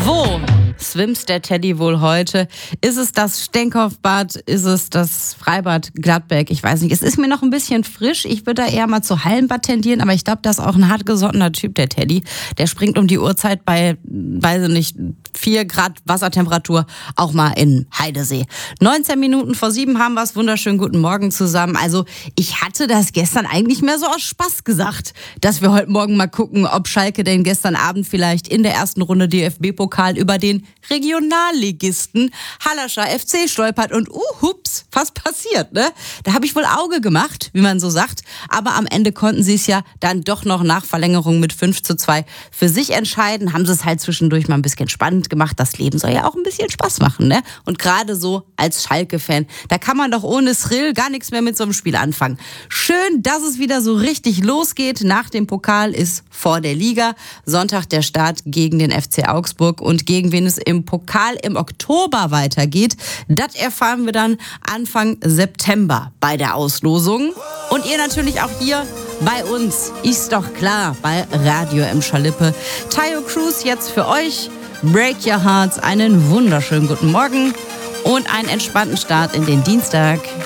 Wo schwimmt der Teddy wohl heute? Ist es das Stenkopfbad? Ist es das Freibad Gladbeck? Ich weiß nicht. Es ist mir noch ein bisschen frisch. Ich würde da eher mal zu Hallenbad tendieren, aber ich glaube, das ist auch ein hartgesottener Typ, der Teddy. Der springt um die Uhrzeit bei, weiß ich nicht, 4 Grad Wassertemperatur auch mal in Heidesee. 19 Minuten vor 7 haben wir es. Wunderschönen guten Morgen zusammen. Also ich hatte das gestern eigentlich mehr so aus Spaß gesagt, dass wir heute Morgen mal gucken, ob Schalke denn gestern Abend vielleicht in der ersten Runde DFB-Pokal über den Regionalligisten Hallerscher FC stolpert und hups, was passiert, ne? Da habe ich wohl Auge gemacht, wie man so sagt, aber am Ende konnten sie es ja dann doch noch nach Verlängerung mit 5:2 für sich entscheiden, haben sie es halt zwischendurch mal ein bisschen spannend gemacht. Das Leben soll ja auch ein bisschen Spaß machen, ne? Und gerade so als Schalke-Fan, da kann man doch ohne Thrill gar nichts mehr mit so einem Spiel anfangen. Schön, dass es wieder so richtig losgeht. Nach dem Pokal ist vor der Liga. Sonntag der Start gegen den FC Augsburg und gegen wen es im Pokal im Oktober weitergeht. Das erfahren wir dann Anfang September bei der Auslosung. Und ihr natürlich auch hier bei uns, ist doch klar, bei Radio M. Schalippe. Tayo Cruz jetzt für euch. Break Your Hearts, einen wunderschönen guten Morgen und einen entspannten Start in den Dienstag.